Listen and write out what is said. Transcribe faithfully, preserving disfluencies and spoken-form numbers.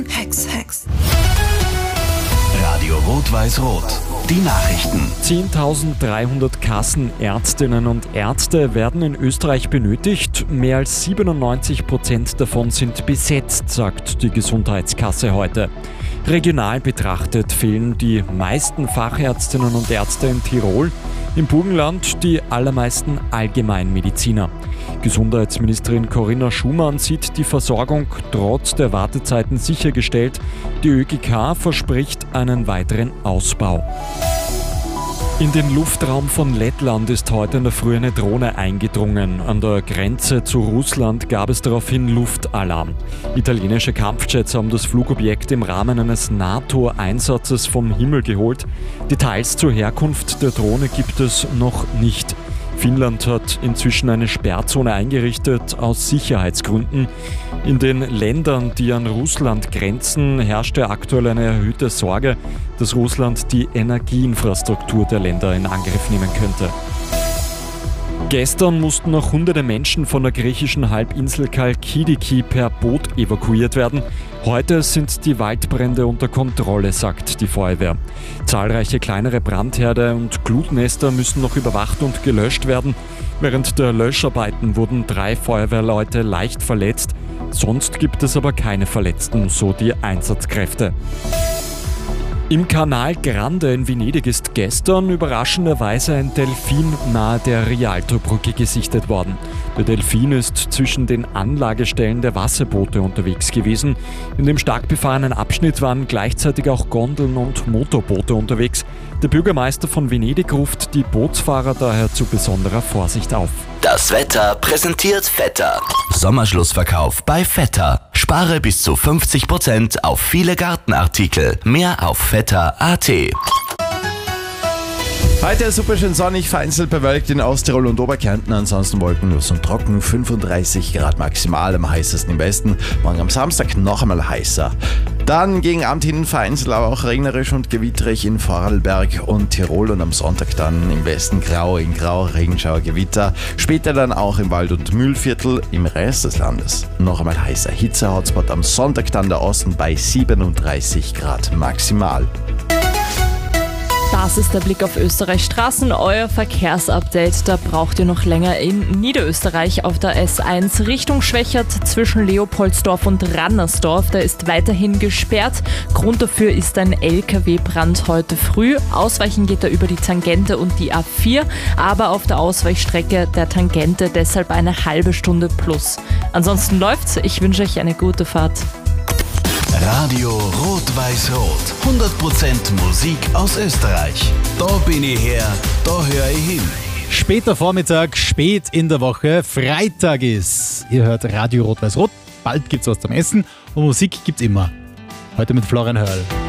Hex, Hex. Radio Rot-Weiß-Rot. Die Nachrichten. zehntausenddreihundert Kassenärztinnen und Ärzte werden in Österreich benötigt. Mehr als siebenundneunzig Prozent davon sind besetzt, sagt die Gesundheitskasse heute. Regional betrachtet fehlen die meisten Fachärztinnen und Ärzte in Tirol, im Burgenland die allermeisten Allgemeinmediziner. Gesundheitsministerin Corinna Schumann sieht die Versorgung trotz der Wartezeiten sichergestellt. Die ÖGK verspricht einen weiteren Ausbau. In den Luftraum von Lettland ist heute in der Früh eine Drohne eingedrungen. An der Grenze zu Russland gab es daraufhin Luftalarm. Italienische Kampfjets haben das Flugobjekt im Rahmen eines NATO-Einsatzes vom Himmel geholt. Details zur Herkunft der Drohne gibt es noch nicht. Finnland hat inzwischen eine Sperrzone eingerichtet aus Sicherheitsgründen. In den Ländern, die an Russland grenzen, herrschte aktuell eine erhöhte Sorge, dass Russland die Energieinfrastruktur der Länder in Angriff nehmen könnte. Gestern mussten noch hunderte Menschen von der griechischen Halbinsel Chalkidiki per Boot evakuiert werden. Heute sind die Waldbrände unter Kontrolle, sagt die Feuerwehr. Zahlreiche kleinere Brandherde und Glutnester müssen noch überwacht und gelöscht werden. Während der Löscharbeiten wurden drei Feuerwehrleute leicht verletzt. Sonst gibt es aber keine Verletzten, so die Einsatzkräfte. Im Canal Grande in Venedig ist gestern überraschenderweise ein Delfin nahe der Rialtobrücke gesichtet worden. Der Delfin ist zwischen den Anlagestellen der Wasserboote unterwegs gewesen. In dem stark befahrenen Abschnitt waren gleichzeitig auch Gondeln und Motorboote unterwegs. Der Bürgermeister von Venedig ruft die Bootsfahrer daher zu besonderer Vorsicht auf. Das Wetter präsentiert Vetter. Sommerschlussverkauf bei Vetter. Spare bis zu fünfzig Prozent auf viele Gartenartikel. Mehr auf vetter punkt a t. Heute super schön sonnig, vereinzelt bewölkt in Osttirol und Oberkärnten, ansonsten wolkenlos und trocken, fünfunddreißig Grad maximal, am heißesten im Westen. Morgen am Samstag noch einmal heißer. Dann gegen Abend hin vereinzelt aber auch regnerisch und gewitterig in Vorarlberg und Tirol und am Sonntag dann im Westen grau in grau, Regenschauer, Gewitter. Später dann auch im Wald- und Mühlviertel, im Rest des Landes noch einmal heißer. Hitze-Hotspot am Sonntag dann der Osten bei siebenunddreißig Grad maximal. Das ist der Blick auf Österreichs Straßen, euer Verkehrsupdate. Da braucht ihr noch länger in Niederösterreich auf der S eins Richtung Schwächert zwischen Leopoldsdorf und Rannersdorf. Da ist weiterhin gesperrt. Grund dafür ist ein L K W-Brand heute früh. Ausweichen geht da über die Tangente und die A vier, aber auf der Ausweichstrecke der Tangente deshalb eine halbe Stunde plus. Ansonsten läuft's. Ich wünsche euch eine gute Fahrt. Radio Rot-Weiß-Rot. hundert Prozent Musik aus Österreich. Da bin ich her, da höre ich hin. Später Vormittag, spät in der Woche, Freitag ist. Ihr hört Radio Rot-Weiß-Rot. Bald gibt's was zum Essen und Musik gibt's immer. Heute mit Florian Hörl.